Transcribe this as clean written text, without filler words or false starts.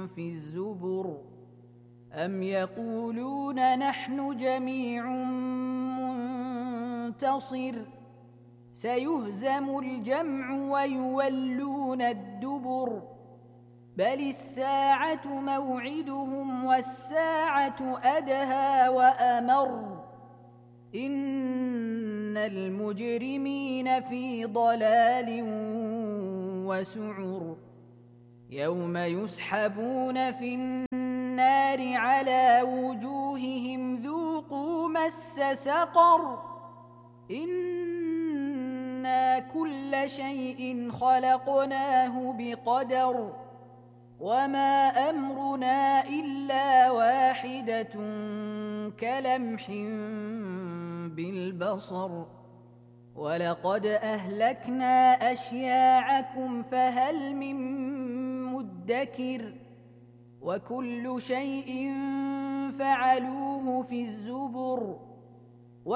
في الزبر أم يقولون نحن جميع منتصر سيهزم الجمع ويولون الدبر بل الساعة موعدهم والساعة أدهى وأمر إن المجرمين في ضلال وسعر يوم يسحبون في النار على وجوههم ذوقوا مس سقر إنا كل شيء خلقناه بقدر وما أمرنا إلا واحدة كلمح بالبصر ولقد أهلكنا أشياعكم فهل من مدكر وكل شيء فعلوه في الزبر